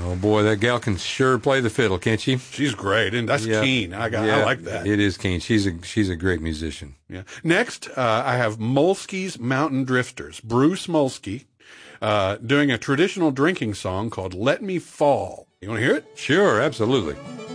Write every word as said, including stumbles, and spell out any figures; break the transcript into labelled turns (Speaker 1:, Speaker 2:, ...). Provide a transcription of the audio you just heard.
Speaker 1: Oh, boy, that gal can sure play the fiddle, can't she?
Speaker 2: She's great, and that's
Speaker 1: yeah.
Speaker 2: keen. I got,
Speaker 1: yeah,
Speaker 2: I like that.
Speaker 1: It is keen. She's a she's a great musician.
Speaker 2: Yeah. Next, uh, I have Molsky's Mountain Drifters. Bruce Molsky, uh, doing a traditional drinking song called "Let Me Fall." You want to hear it?
Speaker 1: Sure, absolutely.